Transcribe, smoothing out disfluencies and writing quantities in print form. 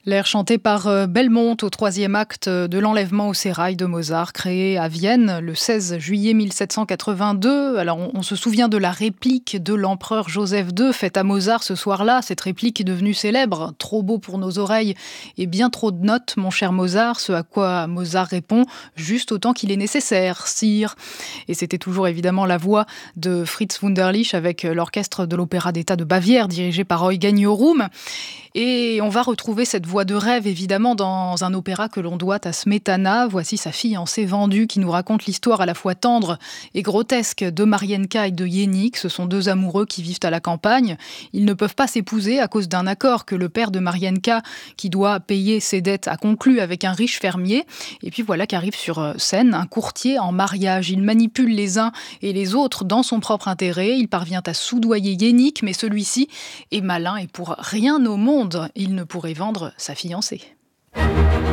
L'air chanté par Belmonte au troisième acte de l'Enlèvement au sérail de Mozart, créé à Vienne le 16 juillet 1782. Alors on se souvient de la réplique de l'empereur Joseph II faite à Mozart ce soir-là. Cette réplique est devenue célèbre. « Trop beau pour nos oreilles et bien trop de notes, mon cher Mozart », ce à quoi Mozart répond « Juste autant qu'il est nécessaire, sire ». Et c'était toujours évidemment la voix de Fritz Wunderlich avec l'orchestre de l'Opéra d'État de Bavière dirigé par Eugen Jorum. Et on va retrouver cette voix de rêve, évidemment, dans un opéra que l'on doit à Smetana. Voici Sa fiancée vendue, qui nous raconte l'histoire à la fois tendre et grotesque de Marienka et de Jeník. Ce sont deux amoureux qui vivent à la campagne. Ils ne peuvent pas s'épouser à cause d'un accord que le père de Marienka, qui doit payer ses dettes, a conclu avec un riche fermier. Et puis voilà qu'arrive sur scène un courtier en mariage. Il manipule les uns et les autres dans son propre intérêt. Il parvient à soudoyer Jeník, mais celui-ci est malin et pour rien au monde, il ne pourrait vendre sa fiancée.